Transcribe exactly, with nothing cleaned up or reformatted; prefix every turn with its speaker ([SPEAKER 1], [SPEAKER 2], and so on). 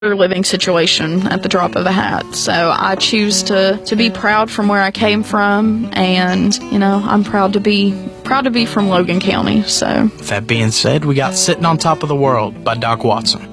[SPEAKER 1] living situation at the drop of a hat. So I choose to, to be proud from where I came from, and, you know, I'm proud to be proud to be from Logan County. So
[SPEAKER 2] with that being said, we got Sitting on Top of the World by Doc Watson.